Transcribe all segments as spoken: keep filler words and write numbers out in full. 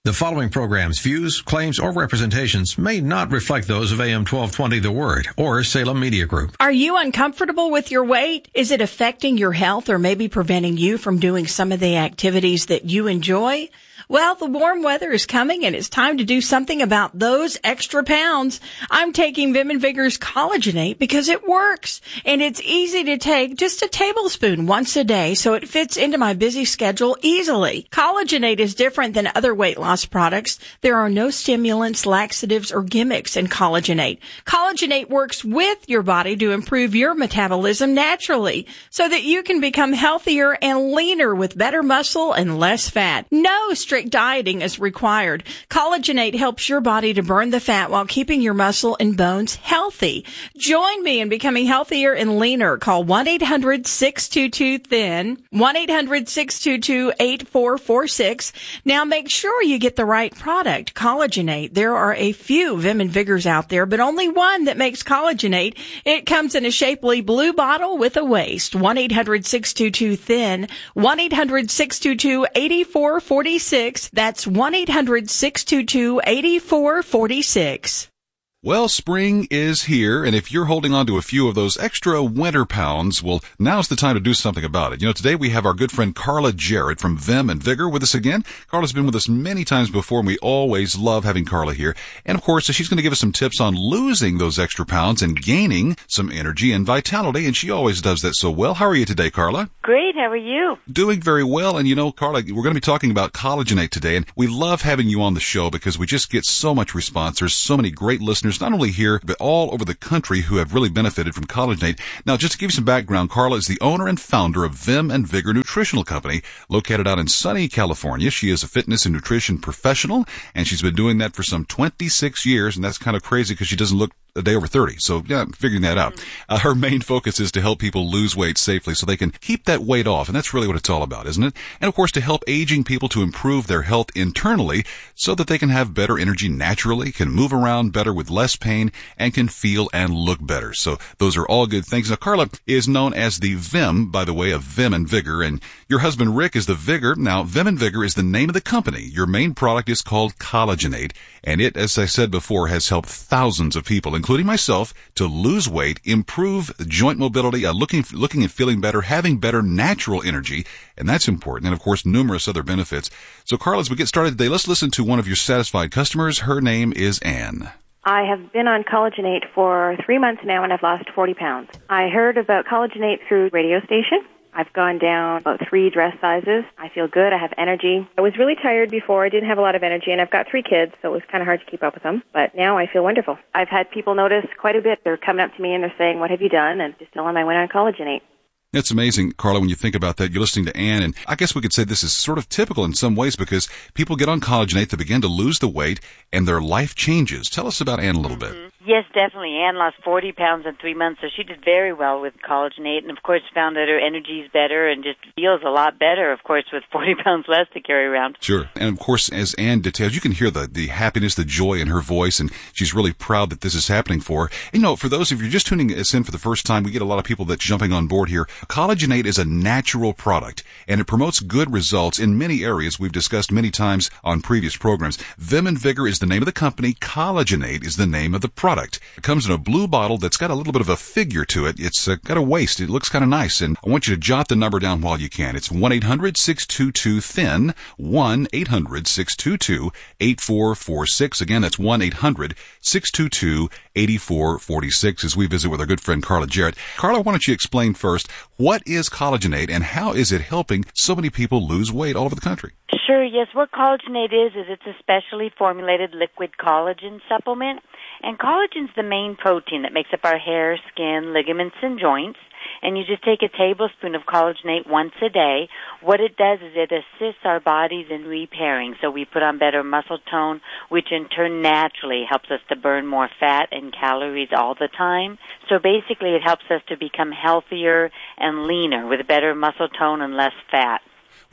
The following program's views, claims, or representations may not reflect those of A M twelve twenty The Word or Salem Media Group. Are you uncomfortable with your weight? Is it affecting your health or maybe preventing you from doing some of the activities that you enjoy? Well, the warm weather is coming and it's time to do something about those extra pounds. I'm taking Vim and Vigor's Collagenate because it works and it's easy to take just a tablespoon once a day so it fits into my busy schedule easily. Collagenate is different than other weight loss products. There are no stimulants, laxatives, or gimmicks in Collagenate. Collagenate works with your body to improve your metabolism naturally so that you can become healthier and leaner with better muscle and less fat. No strict dieting is required. Collagenate helps your body to burn the fat while keeping your muscle and bones healthy. Join me in becoming healthier and leaner. Call one eight hundred six two two thin, one eight hundred six two two eight four four six. Now make sure you get the right product, Collagenate. There are a few Vim and Vigors out there, but only one that makes Collagenate. It comes in a shapely blue bottle with a waist. one eight hundred six two two thin, one eight hundred six two two eight four four six. That's one eight hundred six two two eight four four six. Well, spring is here, and if you're holding on to a few of those extra winter pounds, well, now's the time to do something about it. You know, today we have our good friend Carla Jarrett from Vim and Vigor with us again. Carla's been with us many times before, and we always love having Carla here. And, of course, she's going to give us some tips on losing those extra pounds and gaining some energy and vitality, and she always does that so well. How are you today, Carla? Great. How are you? Doing very well. And, you know, Carla, we're going to be talking about Collagenate today, and we love having you on the show because we just get so much response. There's so many great listeners, not only here, but all over the country who have really benefited from Collagenate. Now, just to give you some background, Carla is the owner and founder of Vim and Vigor Nutritional Company, located out in sunny California. She is a fitness and nutrition professional, and she's been doing that for some twenty-six years, and that's kind of crazy because she doesn't look a day over thirty. So, yeah, figuring that out. Uh, her main focus is to help people lose weight safely so they can keep that weight off. And that's really what it's all about, isn't it? And, of course, to help aging people to improve their health internally so that they can have better energy naturally, can move around better with less pain, and can feel and look better. So those are all good things. Now, Carla is known as the Vim, by the way, of Vim and Vigor. And your husband, Rick, is the Vigor. Now, Vim and Vigor is the name of the company. Your main product is called Collagenate. And it, as I said before, has helped thousands of people, including myself, to lose weight, improve joint mobility, uh, looking, looking and feeling better, having better natural energy, and that's important, and of course, numerous other benefits. So, Carla, as we get started today, let's listen to one of your satisfied customers. Her name is Anne. I have been on Collagenate for three months now, and I've lost forty pounds. I heard about Collagenate through radio station. I've gone down about three dress sizes. I feel good. I have energy. I was really tired before. I didn't have a lot of energy, and I've got three kids, so it was kind of hard to keep up with them. But now I feel wonderful. I've had people notice quite a bit. They're coming up to me, and they're saying, "What have you done?" And just telling them I went on Collagenate. It's amazing, Carla, when you think about that. You're listening to Anne, and I guess we could say this is sort of typical in some ways because people get on Collagenate, they begin to lose the weight, and their life changes. Tell us about Anne a little mm-hmm. bit. Yes, definitely. Anne lost forty pounds in three months, so she did very well with Collagenate, and of course found that her energy is better and just feels a lot better, of course, with forty pounds less to carry around. Sure. And of course, as Anne details, you can hear the, the happiness, the joy in her voice, and she's really proud that this is happening for her. And, you know, for those of you just tuning us in for the first time, we get a lot of people that's jumping on board here. Collagenate is a natural product, and it promotes good results in many areas we've discussed many times on previous programs. Vim and Vigor is the name of the company. Collagenate is the name of the product. It comes in a blue bottle that's got a little bit of a figure to it. It's uh, got a waist. It looks kind of nice, and I want you to jot the number down while you can. It's one eight hundred six two two thin, one eight hundred six two two eight four four six. Again, that's one eight hundred six two two eight four four six as we visit with our good friend Carla Jarrett. Carla, why don't you explain first, what is Collagenate and how is it helping so many people lose weight all over the country? Sure, yes. What Collagenate is, is it's a specially formulated liquid collagen supplement. And collagen's the main protein that makes up our hair, skin, ligaments, and joints. And you just take a tablespoon of Collagenate once a day. What it does is it assists our bodies in repairing. So we put on better muscle tone, which in turn naturally helps us to burn more fat and calories all the time. So basically it helps us to become healthier and leaner with better muscle tone and less fat.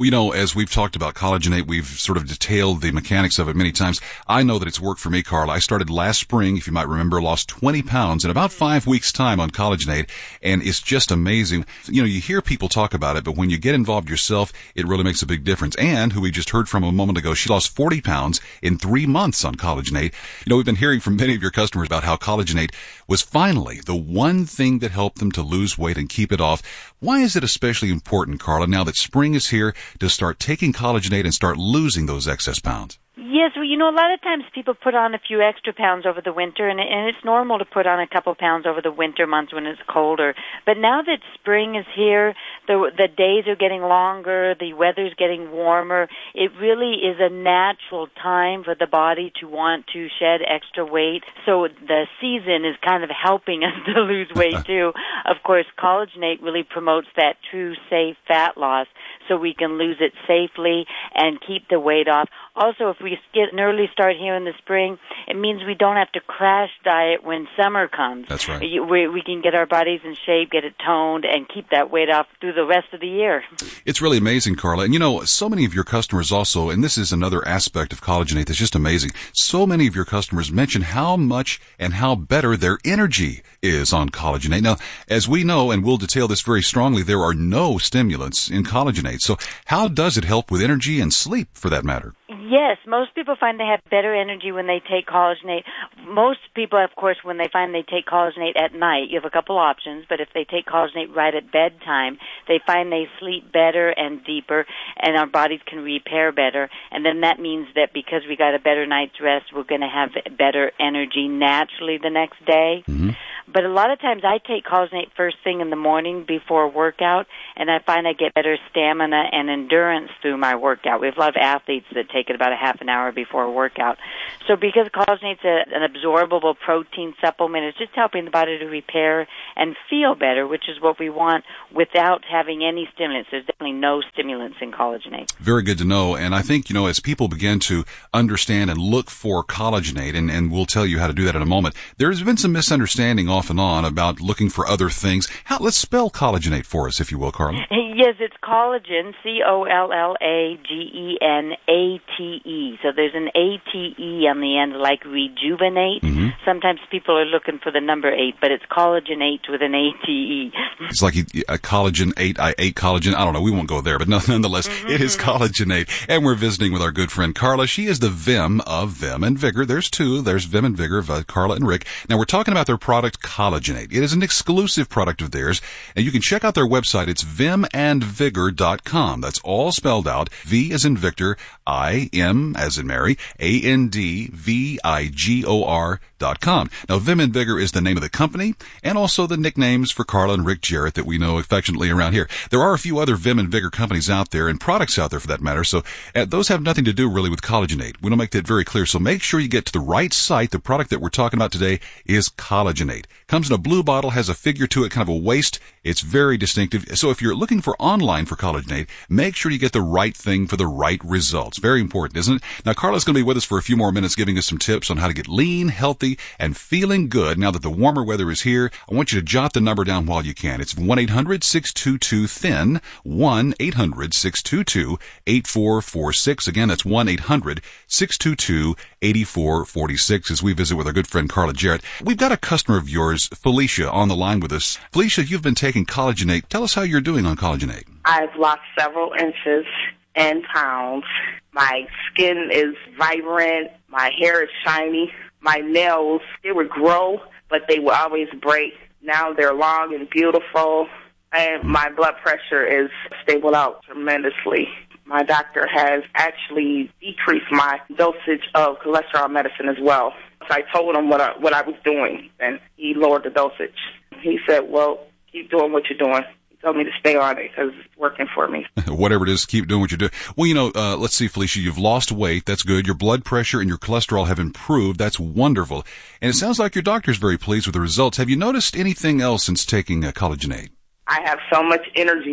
Well, you know, as we've talked about Collagenate, we've sort of detailed the mechanics of it many times. I know that it's worked for me, Carla. I started last spring, if you might remember, lost twenty pounds in about five weeks' time on Collagenate, and it's just amazing. You know, you hear people talk about it, but when you get involved yourself, it really makes a big difference. And who we just heard from a moment ago, she lost forty pounds in three months on Collagenate. You know, we've been hearing from many of your customers about how Collagenate was finally the one thing that helped them to lose weight and keep it off. Why is it especially important, Carla, now that spring is here, to start taking Collagenate and start losing those excess pounds? Yes, well, you know, a lot of times people put on a few extra pounds over the winter, and, and it's normal to put on a couple pounds over the winter months when it's colder. But now that spring is here, the the days are getting longer, the weather's getting warmer, it really is a natural time for the body to want to shed extra weight. So the season is kind of helping us to lose weight, too. Of course, Collagenate really promotes that true, safe fat loss so we can lose it safely and keep the weight off. Also, if we get an early start here in the spring, it means we don't have to crash diet when summer comes. That's right. We, we can get our bodies in shape, get it toned, and keep that weight off through the rest of the year. It's really amazing, Carla. And you know, so many of your customers also, and this is another aspect of Collagenate that's just amazing, so many of your customers mention how much and how better their energy is on Collagenate. Now, as we know, and we'll detail this very strongly, there are no stimulants in Collagenate. So how does it help with energy and sleep, for that matter? Yes, most people find they have better energy when they take Collagenate. Most people, of course, when they find they take Collagenate at night, you have a couple options, but if they take Collagenate right at bedtime, they find they sleep better and deeper, and our bodies can repair better. And then that means that because we got a better night's rest, we're going to have better energy naturally the next day. Mm-hmm. But a lot of times I take Collagenate first thing in the morning before a workout, and I find I get better stamina and endurance through my workout. We have a lot of athletes that take it about a half an hour before a workout. So because Collagenate's a, an absorbable protein supplement, it's just helping the body to repair and feel better, which is what we want without having any stimulants. There's definitely no stimulants in Collagenate. Very good to know. And I think, you know, as people begin to understand and look for Collagenate, and, and we'll tell you how to do that in a moment, there's been some misunderstanding off and on about looking for other things. How, let's spell Collagenate for us, if you will, Carla. Yes, it's collagen, C O L L A G E N A T E. So there's an A T E on the end, like rejuvenate. Mm-hmm. Sometimes people are looking for the number eight, but it's collagenate with an A T E. It's like a collagen eight, I ate collagen. I don't know, we won't go there, but nonetheless, mm-hmm. It is Collagenate. And we're visiting with our good friend Carla. She is the Vim of Vim and Vigor. There's two. There's Vim and Vigor of uh, Carla and Rick. Now we're talking about their product Collagenate. It is an exclusive product of theirs, and you can check out their website. It's vim and vigor dot com. That's all spelled out. V as in Victor, I, M as in Mary, A N D V I G O R dot com. Now, Vim and Vigor is the name of the company, and also the nicknames for Carla and Rick Jarrett that we know affectionately around here. There are a few other Vim and Vigor companies out there, and products out there for that matter, so uh, those have nothing to do really with Collagenate. We don't make that very clear, so make sure you get to the right site. The product that we're talking about today is Collagenate. Comes in a blue bottle, has a figure to it, kind of a waist. It's very distinctive. So if you're looking for online for Collagenate, make sure you get the right thing for the right results. Very important, isn't it? Now, Carla's going to be with us for a few more minutes giving us some tips on how to get lean, healthy, and feeling good now that the warmer weather is here. I want you to jot the number down while you can. It's one eight hundred six two two thin, one eight hundred six two two eight four four six. Again, that's one eight hundred six two two eight four four six as we visit with our good friend Carla Jarrett. We've got a customer of yours, Felicia, on the line with us. Felicia, you've been taking Collagenate. Tell us how you're doing on Collagenate. I've lost several inches and pounds. My skin is vibrant. My hair is shiny. My nails, they would grow, but they would always break. Now they're long and beautiful. And my blood pressure is stable out tremendously. My doctor has actually decreased my dosage of cholesterol medicine as well. So I told him what I, what I was doing, and he lowered the dosage. He said, well, keep doing what you're doing. He told me to stay on it because it's working for me. Whatever it is, keep doing what you're doing. Well, you know, uh, let's see, Felicia, you've lost weight. That's good. Your blood pressure and your cholesterol have improved. That's wonderful. And it sounds like your doctor's very pleased with the results. Have you noticed anything else since taking uh, Collagenate? I have so much energy now.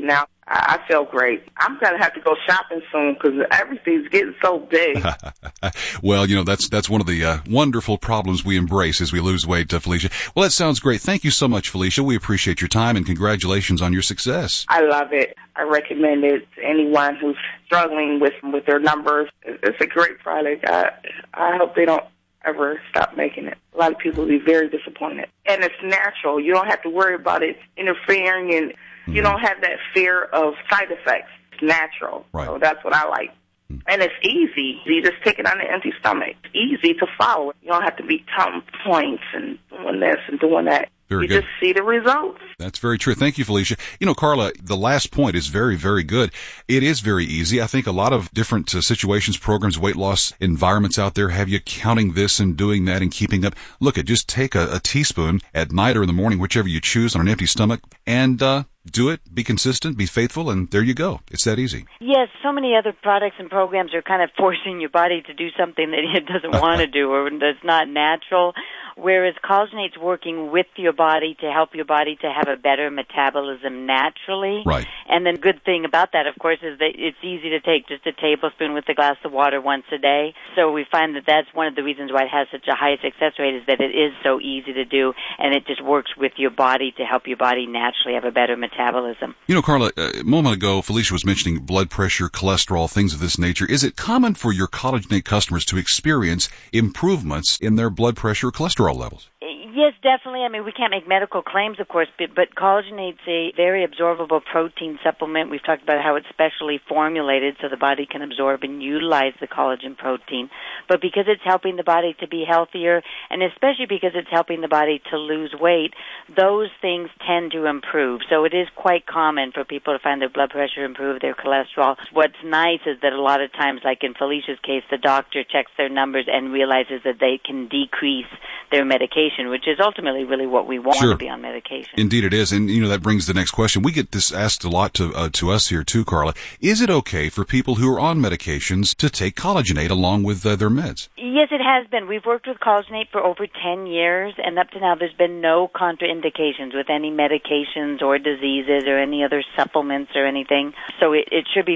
I, I feel great. I'm going to have to go shopping soon because everything's getting so big. Well, you know, that's that's one of the uh, wonderful problems we embrace as we lose weight, uh, Felicia. Well, that sounds great. Thank you so much, Felicia. We appreciate your time, and congratulations on your success. I love it. I recommend it to anyone who's struggling with with their numbers. It's a great product. I, I hope they don't ever stop making it. A lot of people will be very disappointed. And it's natural. You don't have to worry about it interfering, and mm-hmm. you don't have that fear of side effects. It's natural. Right. So that's what I like. Mm-hmm. And it's easy. You just take it on an empty stomach. It's easy to follow. You don't have to be counting points and doing this and doing that. Very you good. just see the results. That's very true. Thank you, Felicia. You know, Carla, the last point is very, very good. It is very easy. I think a lot of different uh, situations, programs, weight loss environments out there have you counting this and doing that and keeping up. Look, at just take a, a teaspoon at night or in the morning, whichever you choose, on an empty stomach, and uh do it, be consistent, be faithful, and there you go. It's that easy. Yes, so many other products and programs are kind of forcing your body to do something that it doesn't want to do or that's not natural, whereas Collagenate's working with your body to help your body to have a better metabolism naturally. Right. And the good thing about that, of course, is that it's easy to take just a tablespoon with a glass of water once a day. So we find that that's one of the reasons why it has such a high success rate, is that it is so easy to do, and it just works with your body to help your body naturally have a better metabolism. Metabolism. You know, Carla, a moment ago, Felicia was mentioning blood pressure, cholesterol, things of this nature. Is it common for your Collagenate customers to experience improvements in their blood pressure or cholesterol levels? Yes, definitely. I mean, we can't make medical claims, of course, but, but Collagenate's a very absorbable protein supplement. We've talked about how it's specially formulated so the body can absorb and utilize the collagen protein. But because it's helping the body to be healthier, and especially because it's helping the body to lose weight, those things tend to improve. So it is quite common for people to find their blood pressure improve, their cholesterol. What's nice is that a lot of times, like in Felicia's case, the doctor checks their numbers and realizes that they can decrease their medication, which is ultimately really what we want sure. to be on medication. Indeed it is. And, you know, that brings the next question. We get this asked a lot to uh, to us here too, Carla. Is it okay for people who are on medications to take Collagenate along with uh, their meds? Yes, it has been. We've worked with Collagenate for over ten years, and up to now there's been no contraindications with any medications or diseases or any other supplements or anything. So it, it should be